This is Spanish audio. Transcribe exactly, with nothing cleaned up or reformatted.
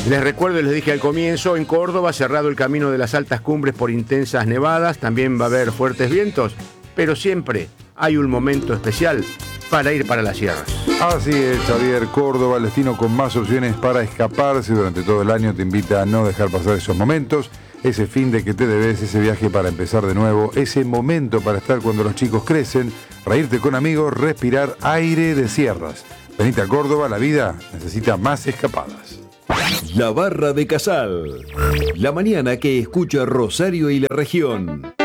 Les recuerdo, les dije al comienzo, en Córdoba cerrado el camino de las altas cumbres por intensas nevadas, también va a haber fuertes vientos, pero siempre hay un momento especial para ir para las sierras. Así es, Javier. Córdoba, el destino con más opciones para escaparse durante todo el año, te invita a no dejar pasar esos momentos, ese fin de que te debes, ese viaje para empezar de nuevo, ese momento para estar cuando los chicos crecen, reírte con amigos, respirar aire de sierras. Venite a Córdoba, la vida necesita más escapadas. La Barra de Casal. La mañana que escucha Rosario y la región.